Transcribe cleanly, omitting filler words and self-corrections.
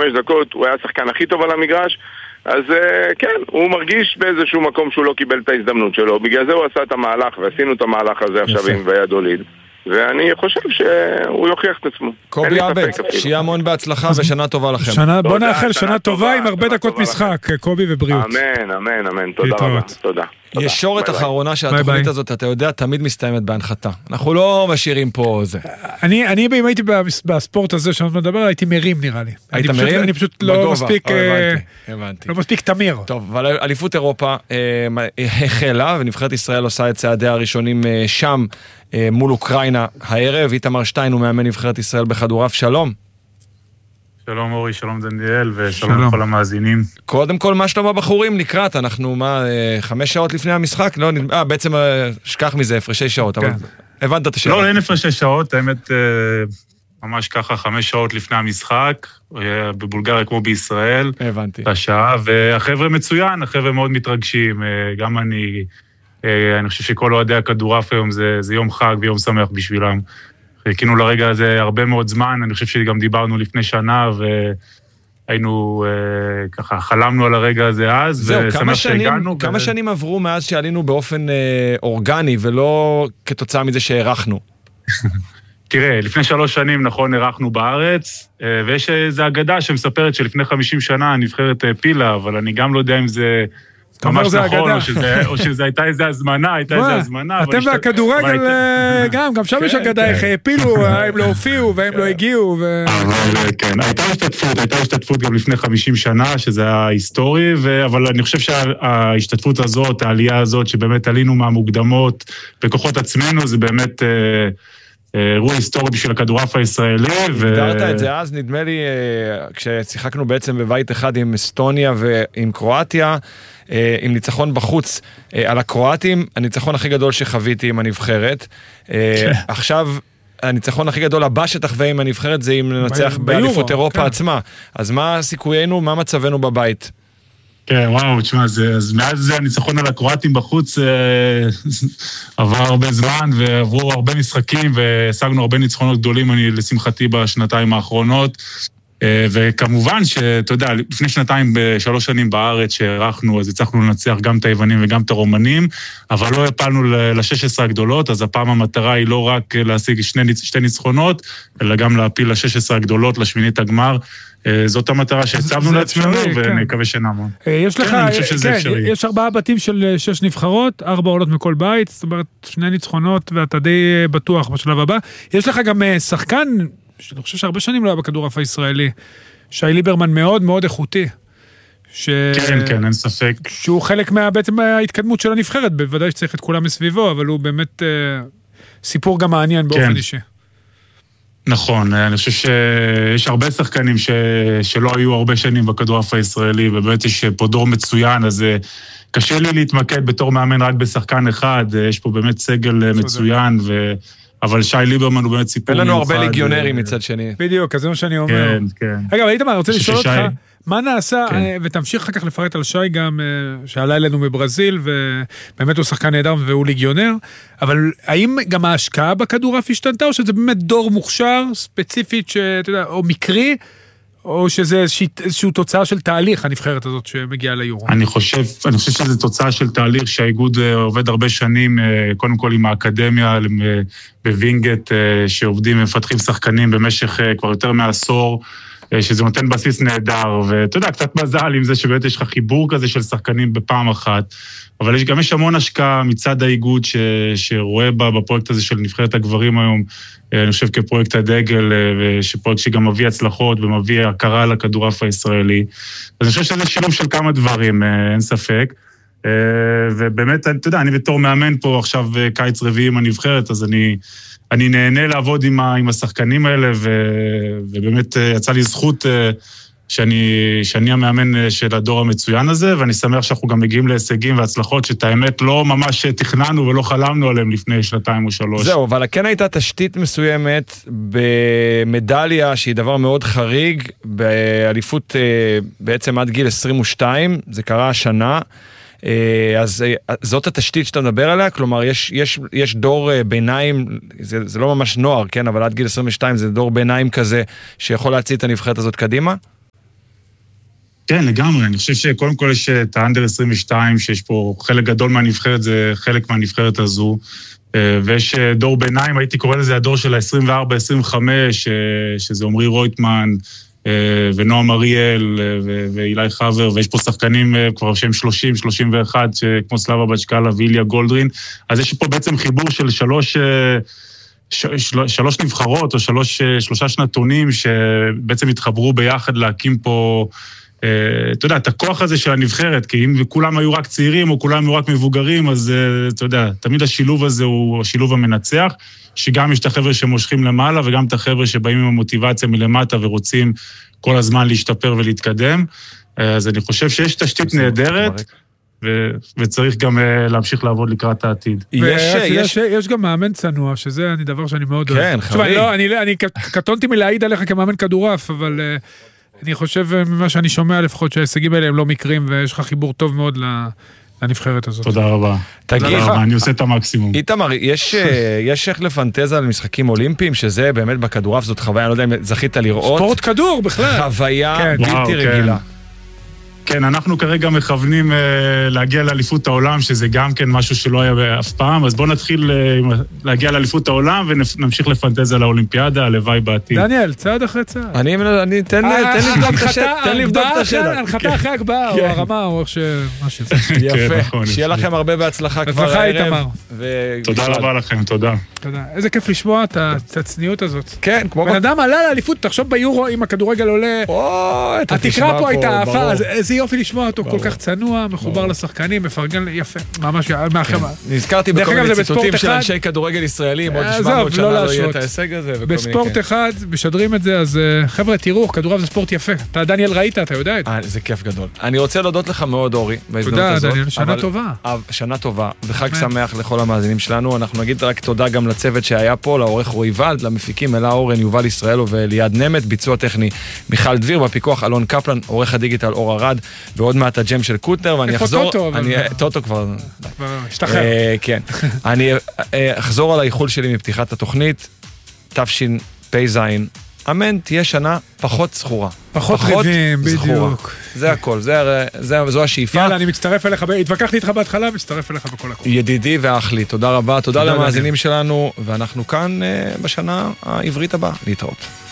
דקות הוא היה השחקן הכי טוב על המגרש, אז כן, הוא מרגיש באיזשהו מקום שהוא לא קיבל את ההזדמנות שלו, בגלל זה הוא עשה את המהלך, ועשינו את המהלך הזה עכשיו עם ויאדוליד, ואני חושב שהוא יוכיח את עצמו. קובי עבד, שיהיה המון בהצלחה ושנה טובה לכם. בוא נאחל שנה טובה עם הרבה דקות משחק, קובי ובריאות. אמן, תודה רבה, תודה. ישורת אחרונה שהתוכנית הזאת, אתה יודע, תמיד מסתיימת בהנחתה. אנחנו לא משאירים פה זה. אני אם הייתי בספורט הזה שאני מדבר, הייתי מרים נראה לי. היית מרים? אני פשוט לא מספיק, הבנתי. לא מספיק תמיר. טוב, אבל אליפות אירופה החלה, ונבחרת ישראל עושה את צעדיה הראשונים שם, מול אוקראינה הערב. איתמר שטיין הוא מאמן נבחרת ישראל בכדורעף. שלום. שלום אורי, שלום דניאל, ושלום לכל המאזינים. קודם כל, מה שלום הבחורים לקראת? אנחנו 5 שעות לפני המשחק? לא, בעצם שכח מזה, הפרשי שעות, אבל הבנת את השאלה. לא, אין הפרשי שעות, האמת ממש ככה 5 שעות לפני המשחק, בבולגריה כמו בישראל. הבנתי. בשעה, והחבר'ה מצוין, החבר'ה מאוד מתרגשים, גם אני חושב שכל אוהדי הכדורעף היום זה יום חג ויום שמח בשבילם. חיכינו לרגע הזה הרבה מאוד זמן, אני חושב שגם דיברנו לפני שנה, והיינו ככה, חלמנו על הרגע הזה אז, זהו, כמה שנים עברו מאז שעלינו באופן אורגני, ולא כתוצאה מזה שהערכנו? תראה, לפני 3 שנים, נכון, ערכנו בארץ, ויש איזו אגדה שמספרת שלפני 50 שנה הנבחרת פילה, אבל אני גם לא יודע אם זה ממש נכון, או שזה הייתה איזו הזמנה, אתם והכדורגל גם שם יש אגדה, איך הפילו, הם לא הופיעו והם לא הגיעו. כן, הייתה השתתפות גם לפני 50 שנה, שזה היה היסטורי, אבל אני חושב שההשתתפות הזאת, העלייה הזאת, שבאמת עלינו מהמוקדמות בכוחות עצמנו, זה באמת אירוע היסטורי בשביל הכדורעף הישראלי. הגדרת את זה אז, נדמה לי, כששיחקנו בעצם בבית אחד עם אסטוניה ועם קרואטיה, עם ניצחון בחוץ על הקרואטים, הניצחון הכי גדול שחוויתי עם הנבחרת. עכשיו, הניצחון הכי גדול הבא שתחווה עם הנבחרת זה אם ננצח באליפות אירופה עצמה. אז מה סיכויינו, מה מצבנו בבית? כן, וואו, תשמע, אז מאז זה הניצחון על הקרואטים בחוץ עבר הרבה זמן, ועברו הרבה משחקים, והשגנו הרבה ניצחונות גדולים, לשמחתי בשנתיים האחרונות, וכמובן שאתה יודע, לפני 2-3 שנים בארץ שערכנו, אז הצלחנו לנצח גם את היוונים וגם את הרומנים, אבל לא הפלנו ל-16 הגדולות, אז הפעם המטרה היא לא רק להשיג 2 ניצחונות, אלא גם להפיל ל-16 הגדולות, לשמינית הגמר. זאת המטרה שהצבנו לעצמנו, ונקווה שנעמוד. יש 4 בתים של 6 נבחרות, 4 עולות מכל בית, זאת אומרת 2 ניצחונות, ואתה די בטוח בשלב הבא. יש לך גם שחקן, שאני חושב שהרבה שנים לא היה בכדורעף הישראלי, שי ליברמן מאוד מאוד איכותי. כן, אין ספק. שהוא חלק בעצם ההתקדמות של הנבחרת, בוודאי שצריך את כולם מסביבו, אבל הוא באמת סיפור גם מעניין באופן אישי. נכון, אני חושב שיש הרבה שחקנים שלא היו הרבה שנים בכדורעף הישראלי, ובאמת יש פה דור מצוין, אז קשה לי להתמקד בתור מאמן רק בשחקן אחד, יש פה באמת סגל מצוין, אבל שי ליברמן הוא באמת סיפור מיוחד. אין לנו הרבה ליגיונרים מצד שני. בדיוק, אז זה מה שאני אומר. כן. אגב, איתמר, אני רוצה לשאול אותך, מה נעשה, ותמשיך אחר כך לפרט על שי גם, שעלה אלינו מברזיל, ובאמת הוא שחקן נהדר והוא ליגיונר, אבל האם גם ההשקעה בכדורעף השתנתה, או שזה באמת דור מוכשר, ספציפית, שאתה יודע, או מקרי, או שזה איזושהי תוצאה של תהליך, הנבחרת הזאת שמגיעה ליורו? אני חושב שזה תוצאה של תהליך שהאיגוד עובד הרבה שנים, קודם כל עם האקדמיה, בווינגט, שעובדים ומפתחים שחקנים במשך כבר יותר מעשור, שזה נותן בסיס נהדר, ואתה יודע, קצת מזל עם זה שבאמת יש לך חיבור כזה של שחקנים בפעם אחת, אבל יש גם המון השקעה מצד האיגוד שרואה בפרויקט הזה של נבחרת הגברים היום, אני חושב כפרויקט הדגל, שפרויקט שגם מביא הצלחות ומביא הכרה לכדורעף הישראלי. אז אני חושב שזה שילוב של כמה דברים, אין ספק. ובאמת, אתה יודע, אני בתור מאמן פה עכשיו קיץ רביעי עם הנבחרת, אז אני נהנה לעבוד עם השחקנים האלה, ובאמת יצא לי זכות שאני המאמן של הדור המצוין הזה, ואני שמח שאנחנו גם מגיעים להישגים והצלחות, שאת האמת לא ממש תכננו ולא חלמנו עליהם לפני 2 או 3. זהו, אבל כן הייתה תשתית מסוימת במדליה, שהיא דבר מאוד חריג, באליפות בעצם עד גיל 22, זה קרה השנה, אז זאת התשתית שאתה מדבר עליה, כלומר יש דור ביניים, זה לא ממש נוער, כן, אבל עד גיל 22 זה דור ביניים כזה, שיכול להציע את הנבחרת הזאת קדימה? כן, לגמרי. אני חושב שקודם כל יש את האנדר 22, שיש פה חלק גדול מהנבחרת, זה חלק מהנבחרת הזו. ויש דור ביניים, הייתי קורא לזה הדור של ה-24-25, שזה עמרי רויטמן, ונועם אריאל, ואילי חבר, ויש פה שחקנים כבר שהם 30-31, כמו סלאבה בצ'קאלה ואיליה גולדרין. אז יש פה בעצם חיבור של שלוש נבחרות, או שלושה שנתונים, שבעצם התחברו ביחד להקים פה, אתה יודע, את הכוח הזה של הנבחרת, כי אם כולם היו רק צעירים, או כולם היו רק מבוגרים, אז אתה יודע, תמיד השילוב הזה הוא השילוב המנצח, שגם יש את החבר'ה שמושכים למעלה, וגם את החבר'ה שבאים עם המוטיבציה מלמטה, ורוצים כל הזמן להשתפר ולהתקדם. אז אני חושב שיש תשתית נהדרת, וצריך גם להמשיך לעבוד לקראת העתיד. יש גם מאמן צנוע, שזה דבר שאני מאוד אוהב. כן, חברים. אני קטונתי מלהעיד עליך כמאמן כדורף, אבל אני חושב ממה שאני שומע לפחות שההישגים האלה הם לא מקרים, ויש לך חיבור טוב מאוד לנבחרת הזאת. תודה רבה. תגיד, אני עושה את המקסימום. איתמר, יש איך לפנטזה על משחקים אולימפיים, שזה באמת בכדורף, זאת חוויה, אני לא יודע אם זכית לראות. ספורט כדור בכלל. חוויה בלתי רגילה. כן, אנחנו כרגע מכוונים להגיע לאליפות העולם, שזה גם כן משהו שלא היה אף פעם, אז בואו נתחיל להגיע לאליפות העולם, ונמשיך לפנטז על האולימפיאדה, הלוואי בעתיד. דניאל, צעד אחרי צעד. תן לבדוק את השטח. הנחתה אחרי הגבהה, או הרמה, או איך משהו. יפה, שיהיה לכם הרבה בהצלחה כבר הערב. תודה רבה לכם, תודה. איזה כיף לשמוע את הצניעות הזאת. כן, כמו... בן אדם עלה לאליפות, תחשוב ביורו, אם הכדורגל עולה, התקרה פה הייתה עפה, איזה יופי לשמוע אותו, כל כך צנוע, מחובר לשחקנים, מפרגן, יפה, ממש מהחמה. נזכרתי בכל מיני ציטוטים של אנשי כדורגל ישראלים, עוד 700 שנה לא יהיה את ההישג הזה. בספורט אחד, משדרים את זה, אז חבר'ה, תראו, כדורעף זה ספורט יפה. אתה, דניאל, ראית, אתה יודע את זה. זה כיף גדול. אני רוצה להודות לך מאוד, אורי, בהזדמנות הזאת. תודה, דניאל, שנה טובה. שנה טובה, וחג שמח לכל המאזינים שלנו. אנחנו נגיד רק תודה גם לצוות שהיה פה, לעורך רועי ולד, למפיקים אלה אורן, יובל ישראלו וליעד נמת, ביצוע טכני מיכל דביר, בפיקוח אלון קפלן, עורך הדיגיטל אור ארד, ועוד מעט הג'ם של קוטנר, ואני אחזור... טוטו כבר... השתחרר. כן. אני אחזור על האיחול שלי מפתיחת התוכנית, תשפ"ז, אמן, תהיה שנה פחות זכורה. פחות ריבים, בדיוק. זה הכל, זו השאיפה. יאללה, אני מצטרף אליך, התווכחתי איתך בהתחלה, מצטרף אליך בכל הכל. ידידי ואחלי, תודה רבה, תודה למאזינים שלנו, ואנחנו כאן בשנה העברית הבאה, להתראות.